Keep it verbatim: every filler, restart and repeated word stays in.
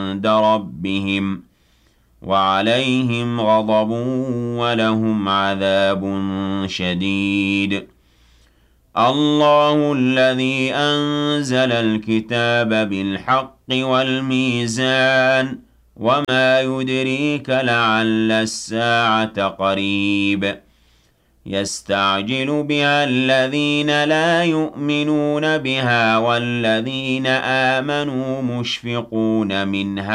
عند ربهم وعليهم غضب ولهم عذاب شديد. الله الذي أنزل الكتاب بالحق والميزان وما يدريك لعل الساعة قريب يستعجل بها الذين لا يؤمنون بها والذين آمنوا مشفقون منها